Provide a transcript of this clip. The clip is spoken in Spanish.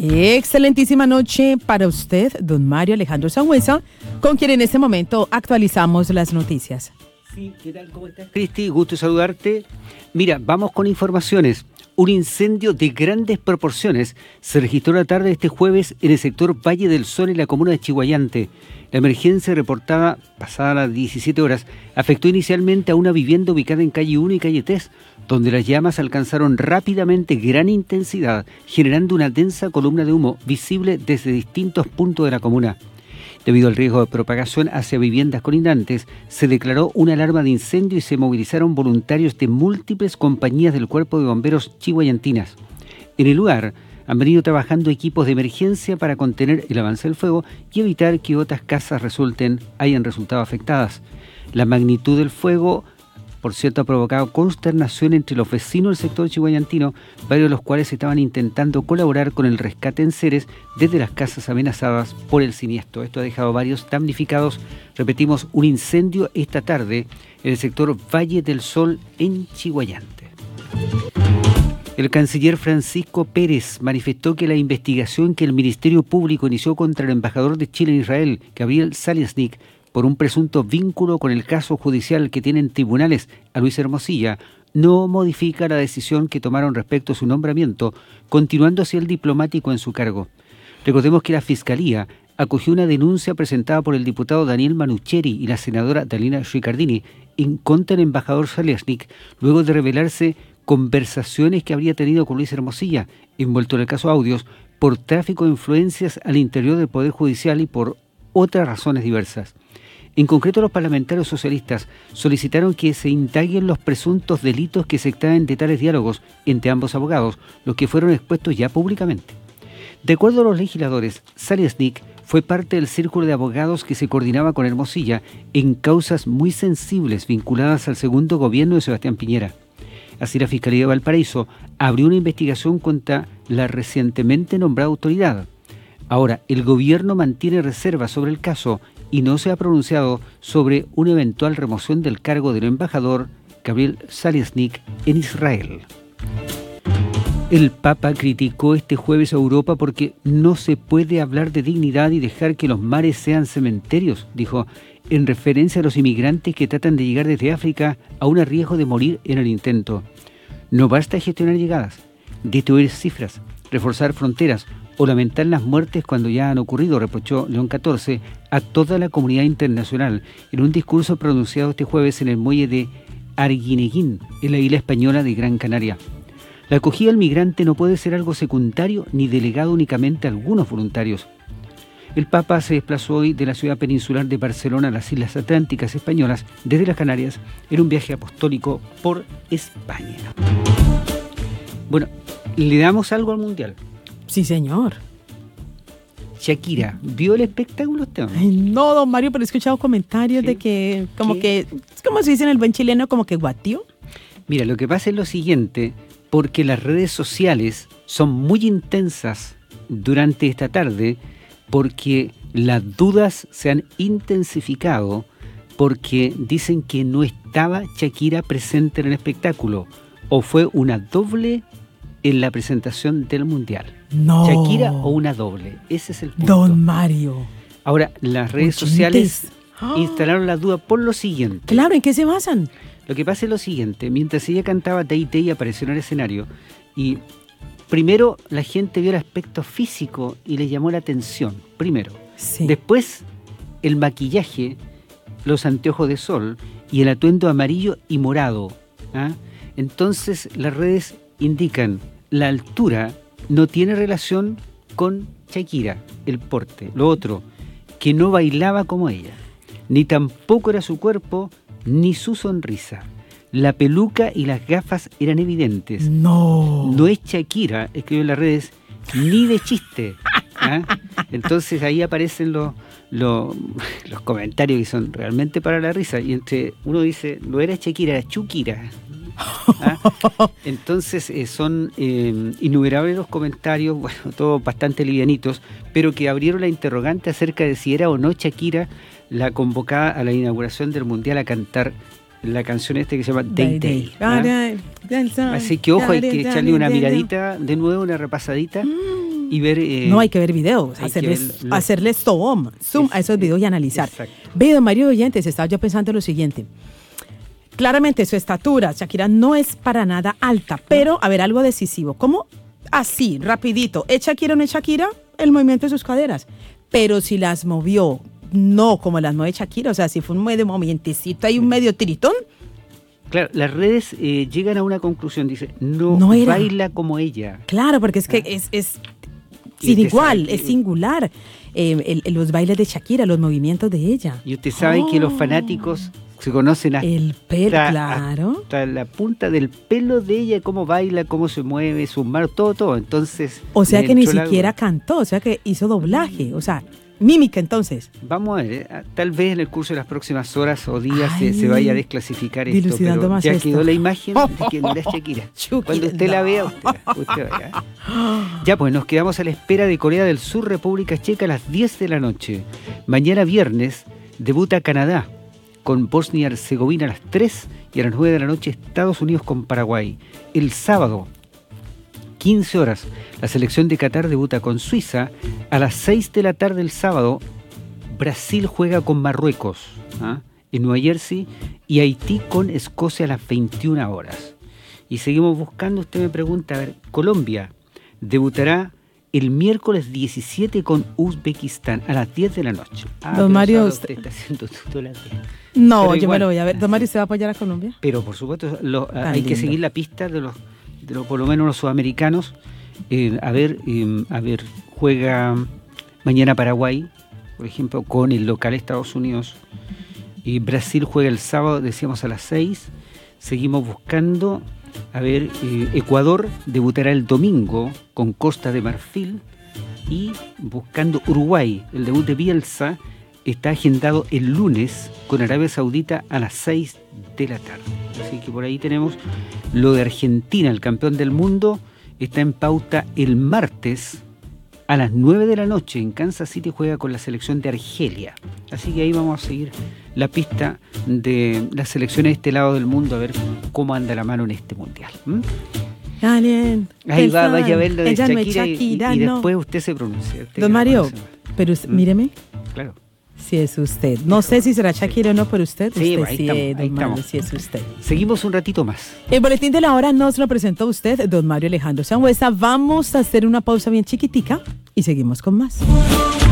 Excelentísima noche para usted, don Mario Alejandro Sangüesa, con quien en este momento actualizamos las noticias. Sí, ¿qué tal? ¿Cómo estás, Cristi? Gusto saludarte. Mira, vamos con informaciones. Un incendio de grandes proporciones se registró la tarde de este jueves en el sector Valle del Sol, en la comuna de Chiguayante. La emergencia reportada, pasada las 17 horas, afectó inicialmente a una vivienda ubicada en calle 1 y calle 3, donde las llamas alcanzaron rápidamente gran intensidad, generando una densa columna de humo visible desde distintos puntos de la comuna. Debido al riesgo de propagación hacia viviendas colindantes, se declaró una alarma de incendio y se movilizaron voluntarios de múltiples compañías del Cuerpo de Bomberos chiguayantinas. En el lugar han venido trabajando equipos de emergencia para contener el avance del fuego y evitar que otras casas hayan resultado afectadas. La magnitud del fuego, por cierto, ha provocado consternación entre los vecinos del sector chiguayantino, varios de los cuales estaban intentando colaborar con el rescate en seres desde las casas amenazadas por el siniestro. Esto ha dejado varios damnificados. Repetimos, un incendio esta tarde en el sector Valle del Sol en Chiguayante. El canciller Francisco Pérez manifestó que la investigación que el Ministerio Público inició contra el embajador de Chile en Israel, Gabriel Zalesnik, por un presunto vínculo con el caso judicial que tienen tribunales a Luis Hermosilla, no modifica la decisión que tomaron respecto a su nombramiento, continuando así el diplomático en su cargo. Recordemos que la Fiscalía acogió una denuncia presentada por el diputado Daniel Manucheri y la senadora Dalila Ricardini en contra del embajador Zalesnik, luego de revelarse conversaciones que habría tenido con Luis Hermosilla, envuelto en el caso Audios, por tráfico de influencias al interior del Poder Judicial y por otras razones diversas. En concreto, los parlamentarios socialistas solicitaron que se indaguen los presuntos delitos que se extraen de tales diálogos entre ambos abogados, los que fueron expuestos ya públicamente. De acuerdo a los legisladores, Zalesnik fue parte del círculo de abogados que se coordinaba con Hermosilla en causas muy sensibles vinculadas al segundo gobierno de Sebastián Piñera. Así, la Fiscalía de Valparaíso abrió una investigación contra la recientemente nombrada autoridad. Ahora, el gobierno mantiene reservas sobre el caso y no se ha pronunciado sobre una eventual remoción del cargo del embajador Gabriel Zalesnik en Israel. El Papa criticó este jueves a Europa porque no se puede hablar de dignidad y dejar que los mares sean cementerios, dijo, en referencia a los inmigrantes que tratan de llegar desde África a un riesgo de morir en el intento. No basta gestionar llegadas, destruir cifras, reforzar fronteras o lamentar las muertes cuando ya han ocurrido, reprochó León XIV a toda la comunidad internacional en un discurso pronunciado este jueves en el muelle de Arguineguín, en la isla española de Gran Canaria. La acogida al migrante no puede ser algo secundario ni delegado únicamente a algunos voluntarios. El Papa se desplazó hoy de la ciudad peninsular de Barcelona a las Islas Atlánticas españolas desde las Canarias en un viaje apostólico por España. Bueno, ¿le damos algo al Mundial? Sí, señor. Shakira, ¿vio el espectáculo usted? No, don Mario, pero he escuchado comentarios ¿sí? de que, como se dice en el buen chileno, como que guatió. Mira, lo que pasa es lo siguiente, porque las redes sociales son muy intensas durante esta tarde, porque las dudas se han intensificado, porque dicen que no estaba Shakira presente en el espectáculo, o fue una doble en la presentación del Mundial. No. Shakira o una doble, ese es el punto. Don Mario. Ahora, las redes sociales instalaron la duda por lo siguiente. Claro, ¿en qué se basan? Lo que pasa es lo siguiente, mientras ella cantaba Tay Tay apareció en el escenario y primero la gente vio el aspecto físico y le llamó la atención, primero. Sí. Después el maquillaje, los anteojos de sol y el atuendo amarillo y morado. ¿Ah? Entonces las redes indican la altura no tiene relación con Shakira, el porte. Lo otro, que no bailaba como ella, ni tampoco era su cuerpo, ni su sonrisa. La peluca y las gafas eran evidentes. No es Shakira, escribió en las redes, ni de chiste. ¿Ah? Entonces ahí aparecen los comentarios que son realmente para la risa. Y entre uno dice, no era Shakira, era Chukira. ¿Ah? Entonces son innumerables los comentarios, bueno, todos bastante livianitos, pero que abrieron la interrogante acerca de si era o no Shakira la convocada a la inauguración del Mundial a cantar la canción que se llama Day Day. ¿Ah? Así que ojo, hay que echarle una miradita de nuevo, una repasadita y ver... no hay que ver videos, hay hacerles zoom a esos videos y analizar. Exacto. Ve, don Mario Oyentes, estaba yo pensando lo siguiente. Claramente su estatura, Shakira, no es para nada alta, pero, a ver, algo decisivo. ¿Cómo? Así, rapidito. ¿Es Shakira o no es Shakira? El movimiento de sus caderas. Pero si las movió, no como las mueve Shakira, o sea, si fue un medio movientecito, hay un medio tiritón. Claro, las redes llegan a una conclusión, dice, no baila como ella. Claro, porque es que es sin igual, es singular. Los bailes de Shakira, los movimientos de ella. Y usted sabe que los fanáticos se conocen hasta, el pelo, claro, hasta la punta del pelo de ella, cómo baila, cómo se mueve, sus manos, todo. Entonces, o sea que ni siquiera cantó, o sea que hizo doblaje, o sea, mímica entonces. Vamos a ver, tal vez en el curso de las próximas horas o días se vaya a desclasificar esto, pero más ya esto. Quedó la imagen de que no era Shakira. Cuando usted la vea, usted vaya. Ya pues, nos quedamos a la espera de Corea del Sur, República Checa a las 10 de la noche. Mañana viernes debuta Canadá con Bosnia y Herzegovina a las 3 y a las 9 de la noche Estados Unidos con Paraguay. El sábado, 15 horas, la selección de Qatar debuta con Suiza. A las 6 de la tarde el sábado, Brasil juega con Marruecos en Nueva Jersey y Haití con Escocia a las 21 horas. Y seguimos buscando, usted me pregunta, a ver, Colombia debutará el miércoles 17 con Uzbekistán a las 10 de la noche. Don Mario, usted está haciendo todo el día. No, pero yo me lo voy a ver. Don Mario, ¿usted va a apoyar a Colombia? Pero por supuesto, hay que seguir la pista de los por lo menos los sudamericanos. A ver, juega mañana Paraguay, por ejemplo, con el local Estados Unidos. Y Brasil juega el sábado, decíamos, a las 6. Seguimos buscando. A ver, Ecuador debutará el domingo con Costa de Marfil. Y buscando Uruguay, el debut de Bielsa está agendado el lunes con Arabia Saudita a las 6 de la tarde. Así que por ahí tenemos lo de Argentina, el campeón del mundo, está en pauta el martes a las 9 de la noche. En Kansas City juega con la selección de Argelia. Así que ahí vamos a seguir la pista de las selecciones de este lado del mundo, a ver cómo anda la mano en este mundial. Alguien. Ahí vaya a ver lo de Ella Shakira, no es Shakira, y no. después usted se pronuncia. Don Mario, pero míreme. Claro. Si es usted. No sé si será Shakira o no, pero usted. Sí, usted ahí sí, estamos, don Mario, si es usted. Seguimos un ratito más. El boletín de la hora nos lo presentó usted, don Mario Alejandro Sangüesa. Vamos a hacer una pausa bien chiquitica y seguimos con más.